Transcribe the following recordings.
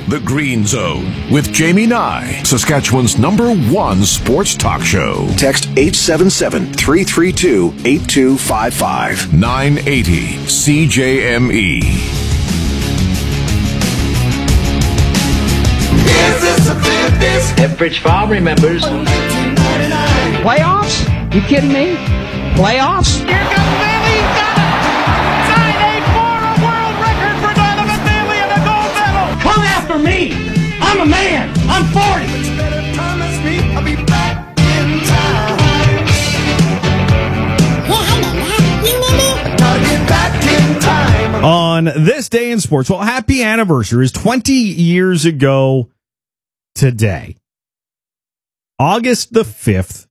The Green Zone with Jamie Nye, Saskatchewan's #1 sports talk show. Text 877-332-8255. 980 CJME. If Fritz Farm remembers. Playoffs? You kidding me? Playoffs? Here comes Bailey, he's got it! 984, a world record for Donovan Bailey and a gold medal! Come after me! I'm a man! I'm 40! I'll be back in time. Gotta get back in time. On this day in sports, well, happy anniversary is 20 years ago today. August the 5th,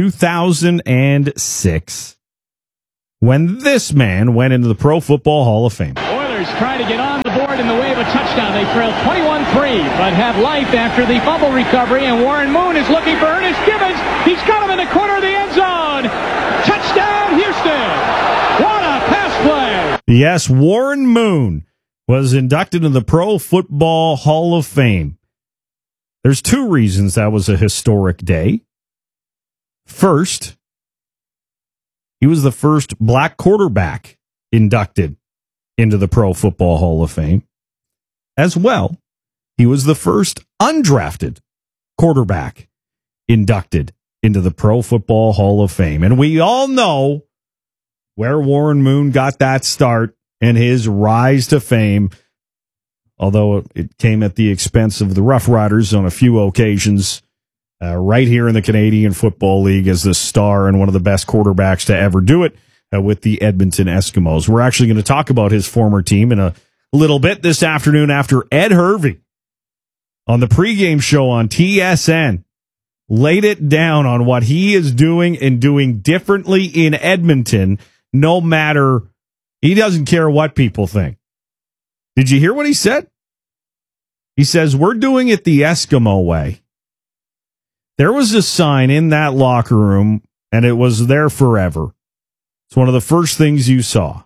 2006, when this man went into the Pro Football Hall of Fame. Oilers try to get on the board in the way of a touchdown. They trail 21-3, but have life after the fumble recovery, and Warren Moon is looking for Ernest Gibbons. He's got him in the corner of the end zone. Touchdown, Houston. What a pass play. Yes, Warren Moon was inducted into the Pro Football Hall of Fame. There's two reasons that was a historic day. First, he was the first black quarterback inducted into the Pro Football Hall of Fame. As well, he was the first undrafted quarterback inducted into the Pro Football Hall of Fame. And we all know where Warren Moon got that start and his rise to fame, although it came at the expense of the Rough Riders on a few occasions, right here in the Canadian Football League as the star and one of the best quarterbacks to ever do it with the Edmonton Eskimos. We're actually going to talk about his former team in a little bit this afternoon after Ed Hervey on the pregame show on TSN laid it down on what he is doing and doing differently in Edmonton, no matter, he doesn't care what people think. Did you hear what he said? He says, we're doing it the Eskimo way. There was a sign in that locker room, and it was there forever. It's one of the first things you saw.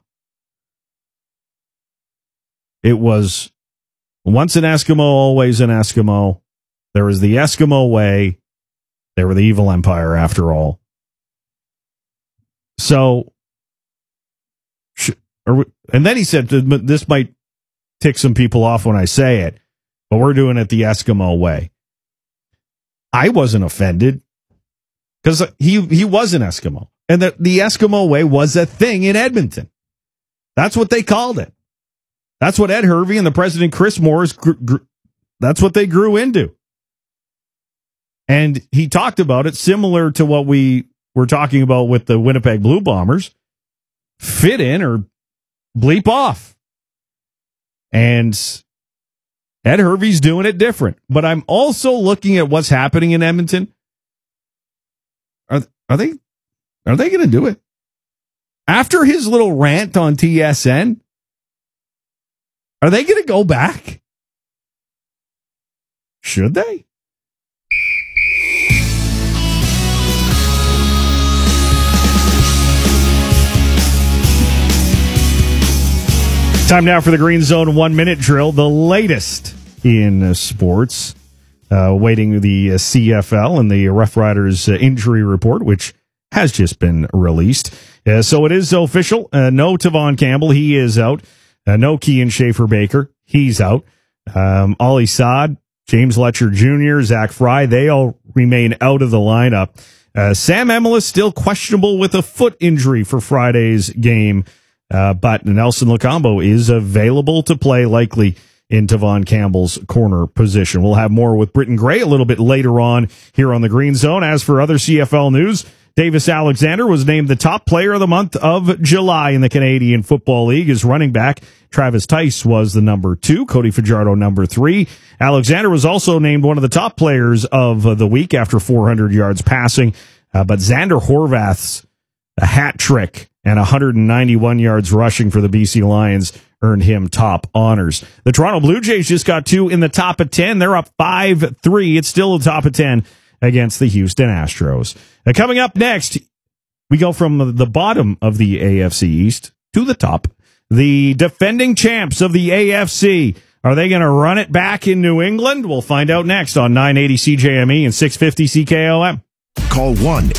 It was once an Eskimo, always an Eskimo. There was the Eskimo way. They were the evil empire after all. So, and then he said, this might tick some people off when I say it, but we're doing it the Eskimo way. I wasn't offended because he was an Eskimo, and the Eskimo way was a thing in Edmonton. That's what they called it. That's what Ed Hervey and the president Chris Morris, that's what they grew into. And he talked about it similar to what we were talking about with the Winnipeg Blue Bombers. Fit in or bleep off. And Ed Hervey's doing it different. But I'm also looking at what's happening in Edmonton. Are they going to do it? After his little rant on TSN, are they going to go back? Should they? Time now for the Green Zone 1 Minute Drill, the latest in sports. Waiting the CFL and the Rough Riders injury report, which has just been released. So it is official. No Tavon Campbell, he is out. No Kean Schaefer-Baker, he's out. Ollie Saad, James Letcher Jr., Zach Fry, they all remain out of the lineup. Sam Emilus still questionable with a foot injury for Friday's game. But Nelson Locombo is available to play, likely in Tavon Campbell's corner position. We'll have more with Britton Gray a little bit later on here on the Green Zone. As for other CFL news, Davis Alexander was named the top player of the month of July in the Canadian Football League. His running back, Travis Tice, was the number 2, Cody Fajardo number 3. Alexander was also named one of the top players of the week after 400 yards passing. But Xander Horvath's a hat trick and 191 yards rushing for the BC Lions earned him top honors. The Toronto Blue Jays just got 2 in the top of 10. They're up 5-3. It's still the top of 10 against the Houston Astros. Coming up next, we go from the bottom of the AFC East to the top. The defending champs of the AFC Are they going to run it back in New England? We'll find out next on 980 CJME and 650 CKOM. Call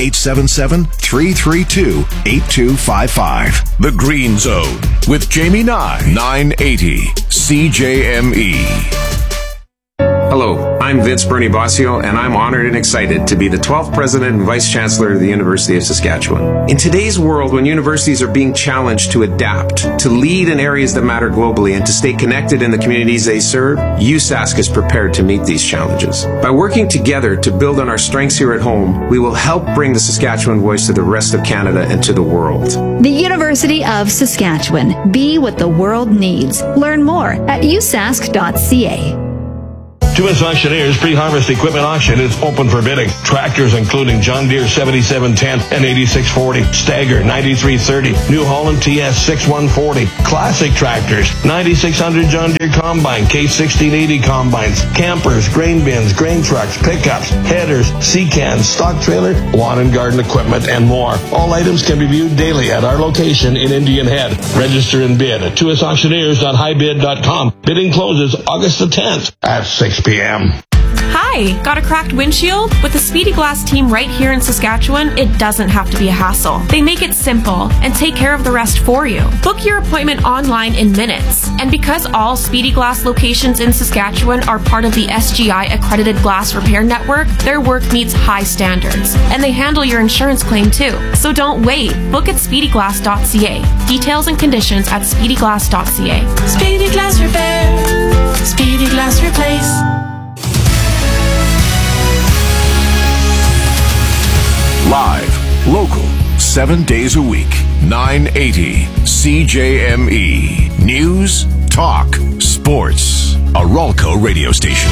1-877-332-8255. The Green Zone with Jamie Nye, 980 CJME. Hello, I'm Vince Bernie Bossio, and I'm honored and excited to be the 12th President and Vice Chancellor of the University of Saskatchewan. In today's world, when universities are being challenged to adapt, to lead in areas that matter globally, and to stay connected in the communities they serve, USask is prepared to meet these challenges. By working together to build on our strengths here at home, we will help bring the Saskatchewan voice to the rest of Canada and to the world. The University of Saskatchewan. Be what the world needs. Learn more at usask.ca. Tuas Auctioneers pre-harvest equipment auction is open for bidding. Tractors including John Deere 7710 and 8640, Stagger 9330, New Holland TS 6140, classic tractors, 9600 John Deere Combine, K1680 combines, campers, grain bins, grain trucks, pickups, headers, sea cans, stock trailer, lawn and garden equipment, and more. All items can be viewed daily at our location in Indian Head. Register and bid at tuasauctioneers.highbid.com. Bidding closes August the 10th at 6 p.m. Hi, got a cracked windshield? With the Speedy Glass team right here in Saskatchewan, it doesn't have to be a hassle. They make it simple and take care of the rest for you. Book your appointment online in minutes. And because all Speedy Glass locations in Saskatchewan are part of the SGI accredited glass repair network, their work meets high standards. And they handle your insurance claim too. So don't wait. Book at speedyglass.ca. Details and conditions at speedyglass.ca. Speedy Glass Repair. Speedy Glass Replace. Live, local, 7 days a week. 980 CJME. News, talk, sports. A Ralco radio station.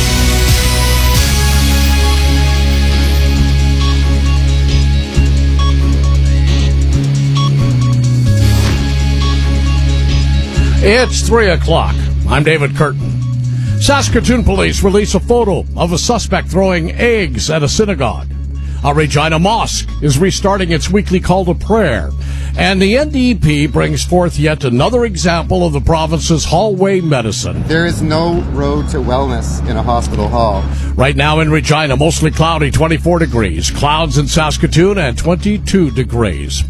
It's 3 o'clock. I'm David Curtin. Saskatoon police release a photo of a suspect throwing eggs at a synagogue. A Regina mosque is restarting its weekly call to prayer. And the NDP brings forth yet another example of the province's hallway medicine. There is no road to wellness in a hospital hall. Right now in Regina, mostly cloudy, 24 degrees. Clouds in Saskatoon at 22 degrees.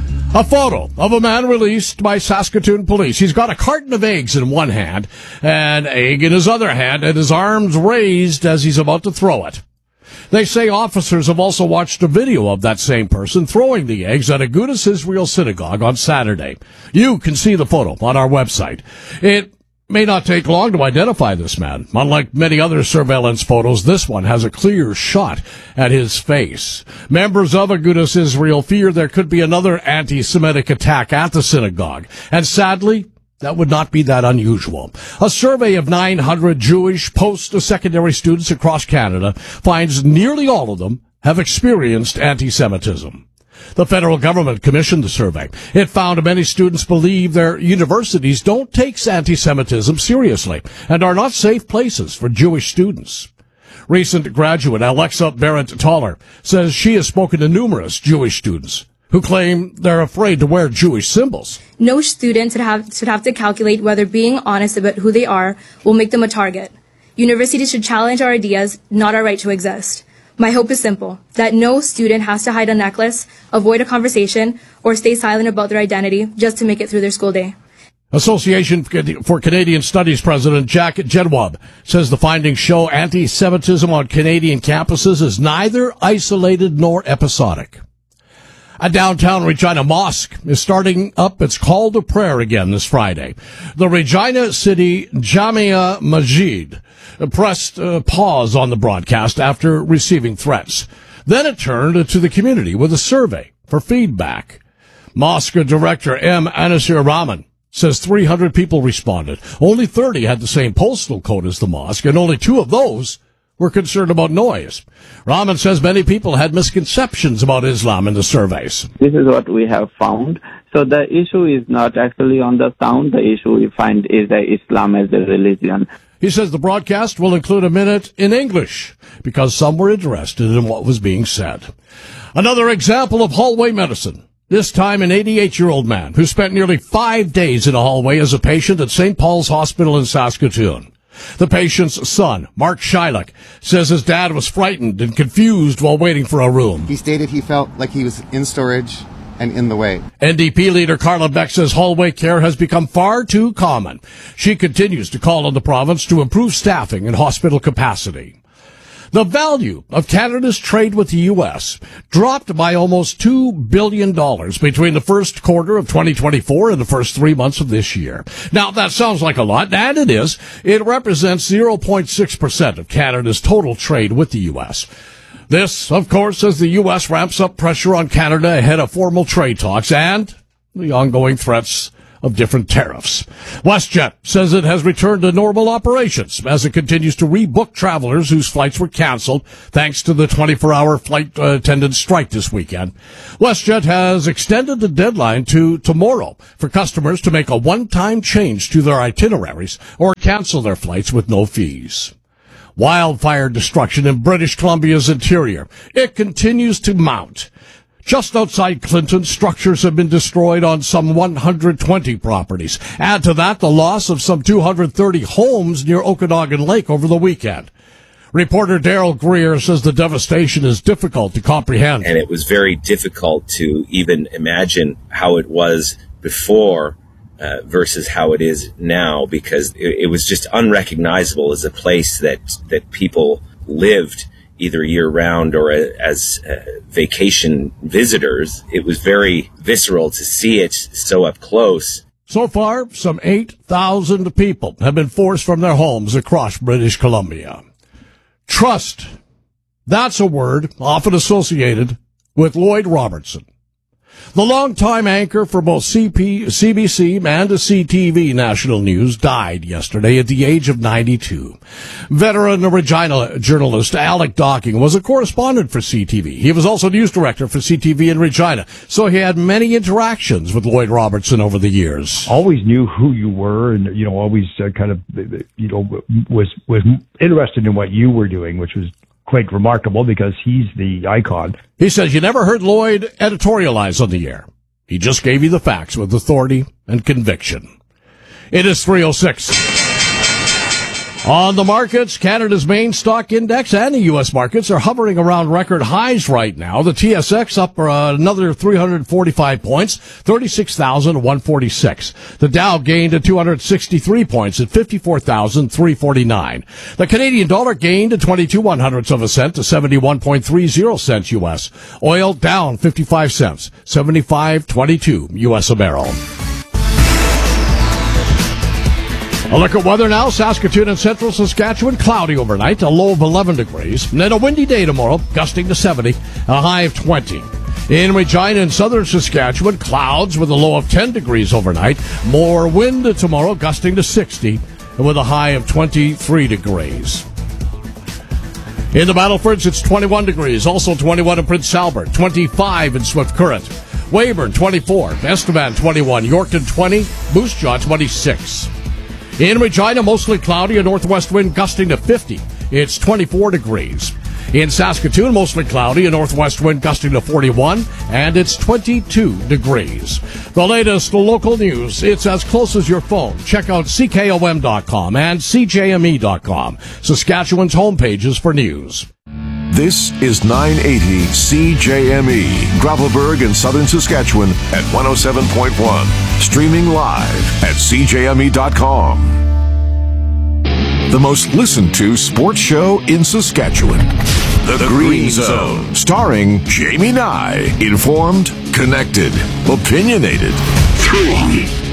A photo of a man released by Saskatoon police. He's got a carton of eggs in one hand, an egg in his other hand, and his arms raised as he's about to throw it. They say officers have also watched a video of that same person throwing the eggs at a Agudas Israel synagogue on Saturday. You can see the photo on our website. It may not take long to identify this man. Unlike many other surveillance photos, this one has a clear shot at his face. Members of Agudas Israel fear there could be another anti-Semitic attack at the synagogue. And sadly, that would not be that unusual. A survey of 900 Jewish post-secondary students across Canada finds nearly all of them have experienced anti-Semitism. The federal government commissioned the survey. It found many students believe their universities don't take anti-Semitism seriously and are not safe places for Jewish students. Recent graduate Alexa Barrett-Toller says she has spoken to numerous Jewish students who claim they're afraid to wear Jewish symbols. No student should have to calculate whether being honest about who they are will make them a target. Universities should challenge our ideas, not our right to exist. My hope is simple, that no student has to hide a necklace, avoid a conversation, or stay silent about their identity just to make it through their school day. Association for Canadian Studies President Jack Jedwab says the findings show anti-Semitism on Canadian campuses is neither isolated nor episodic. A downtown Regina mosque is starting up its call to prayer again this Friday. The Regina City Jamia Masjid pressed pause on the broadcast after receiving threats. Then it turned to the community with a survey for feedback. Mosque Director M. Anasir Rahman says 300 people responded. Only 30 had the same postal code as the mosque, and only 2 of those were concerned about noise. Rahman says many people had misconceptions about Islam in the surveys. This is what we have found. So the issue is not actually on the sound. The issue we find is Islam as a religion. He says the broadcast will include a minute in English because some were interested in what was being said. Another example of hallway medicine. This time an 88-year-old man who spent nearly 5 days in a hallway as a patient at St. Paul's Hospital in Saskatoon. The patient's son, Mark Shylock, says his dad was frightened and confused while waiting for a room. He stated he felt like he was in storage and in the way. NDP leader Carla Beck says hallway care has become far too common. She continues to call on the province to improve staffing and hospital capacity. The value of Canada's trade with the U.S. dropped by almost $2 billion between the first quarter of 2024 and the first 3 months of this year. Now, that sounds like a lot, and it is. It represents 0.6% of Canada's total trade with the U.S. This, of course, as the U.S. ramps up pressure on Canada ahead of formal trade talks and the ongoing threats of different tariffs. WestJet says it has returned to normal operations as it continues to rebook travelers whose flights were canceled thanks to the 24-hour flight attendant strike this weekend. WestJet has extended the deadline to tomorrow for customers to make a one-time change to their itineraries or cancel their flights with no fees. Wildfire destruction in British Columbia's interior. It continues to mount. Just outside Clinton, structures have been destroyed on some 120 properties. Add to that the loss of some 230 homes near Okanagan Lake over the weekend. Reporter Daryl Greer says the devastation is difficult to comprehend. And it was very difficult to even imagine how it was before versus how it is now, because it was just unrecognizable as a place that people lived either year-round or as vacation visitors. It was very visceral to see it so up close. So far, some 8,000 people have been forced from their homes across British Columbia. Trust. That's a word often associated with Lloyd Robertson. The longtime anchor for both CBC and CTV National News died yesterday at the age of 92. Veteran Regina journalist Alec Docking was a correspondent for CTV. He was also news director for CTV in Regina, so he had many interactions with Lloyd Robertson over the years. Always knew who you were and, always kind of, was interested in what you were doing, which was quite remarkable because he's the icon. He says you never heard Lloyd editorialize on the air. He just gave you the facts with authority and conviction. It is 3:06. On the markets, Canada's main stock index and the U.S. markets are hovering around record highs right now. The TSX up another 345 points, 36,146. The Dow gained 263 points at 54,349. The Canadian dollar gained 22/100ths of a cent to 71.30 cents U.S. Oil down 55 cents, 75.22 U.S. a barrel. A look at weather now. Saskatoon and central Saskatchewan, cloudy overnight, a low of 11 degrees. And then a windy day tomorrow, gusting to 70, a high of 20. In Regina and southern Saskatchewan, clouds with a low of 10 degrees overnight. More wind tomorrow, gusting to 60, and with a high of 23 degrees. In the Battlefords, it's 21 degrees. Also 21 in Prince Albert, 25 in Swift Current. Weyburn, 24. Estevan, 21. Yorkton, 20. Moose Jaw, 26. In Regina, mostly cloudy, a northwest wind gusting to 50. It's 24 degrees. In Saskatoon, mostly cloudy, a northwest wind gusting to 41, and it's 22 degrees. The latest local news, it's as close as your phone. Check out CKOM.com and CJME.com, Saskatchewan's homepages for news. This is 980 CJME, Gravelburg in southern Saskatchewan at 107.1. Streaming live at CJME.com. The most listened to sports show in Saskatchewan. The Green Zone. Starring Jamie Nye. Informed, connected, opinionated. 3